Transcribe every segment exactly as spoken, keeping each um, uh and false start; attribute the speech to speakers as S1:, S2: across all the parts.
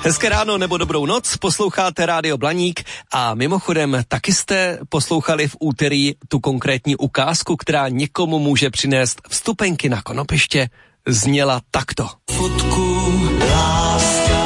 S1: Hezké ráno nebo dobrou noc, posloucháte Rádio Blaník a mimochodem taky jste poslouchali v úterý tu konkrétní ukázku, která někomu může přinést vstupenky na konopiště, zněla takto. Fotku, láska.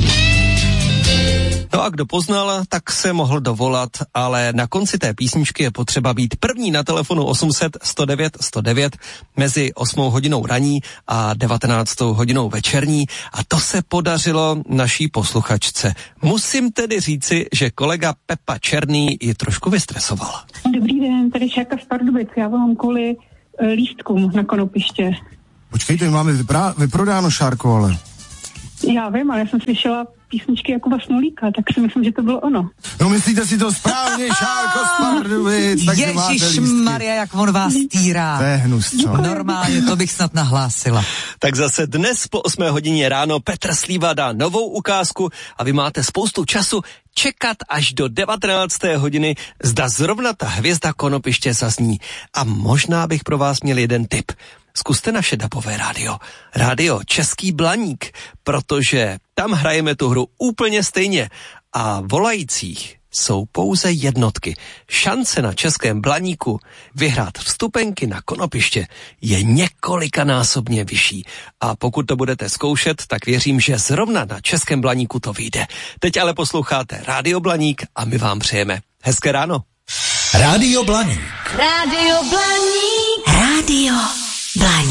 S1: No a kdo poznal, tak se mohl dovolat, ale na konci té písničky je potřeba být první na telefonu osm set sto devět sto devět mezi osmou hodinou raní a devatenáctou hodinou večerní a to se podařilo naší posluchačce. Musím tedy říci, že kolega Pepa Černý ji trošku vystresoval.
S2: Dobrý den, tady Šárka z Pardubic, já volám kvůli e, lístkům na konopiště.
S3: Počkejte, máme vyprá- vyprodáno, Šárko, ale...
S2: Já vím, ale já jsem slyšela písničky jako Vasnulíka, tak si myslím, že to bylo ono.
S3: No myslíte si to správně, Šárko z Pardubic.
S4: Ježišmarja, jak on vás týrá.
S3: To je hnus, co?
S4: Normálně, to bych snad nahlásila.
S1: Tak zase dnes po osmé hodině ráno Petr Slíva dá novou ukázku a vy máte spoustu času čekat až do devatenácté hodiny, zda zrovna ta hvězda konopiště zazní. A možná bych pro vás měl jeden tip. Zkuste naše dabové rádio. Rádio Český Blaník, protože tam hrajeme tu hru úplně stejně a volajících jsou pouze jednotky. Šance na Českém Blaníku vyhrát vstupenky na konopiště je několikanásobně vyšší. A pokud to budete zkoušet, tak věřím, že zrovna na Českém Blaníku to vyjde. Teď ale posloucháte Rádio Blaník a my vám přejeme hezké ráno.
S5: Rádio Blaník.
S6: Rádio Blaník.
S5: Rádio